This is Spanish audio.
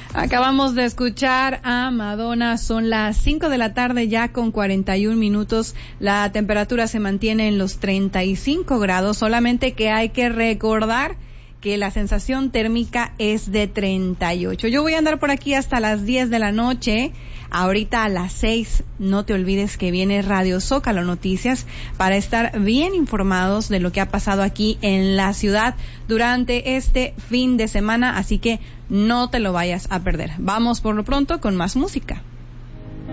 Acabamos de escuchar a Madonna, son las 5 de la tarde ya con 41 minutos, la temperatura se mantiene en los 35 grados, solamente que hay que recordar que la sensación térmica es de 38. Yo voy a andar por aquí hasta las 10 de la noche. Ahorita a las 6, no te olvides que viene Radio Zócalo Noticias para estar bien informados de lo que ha pasado aquí en la ciudad durante este fin de semana, así que no te lo vayas a perder. Vamos por lo pronto con más música.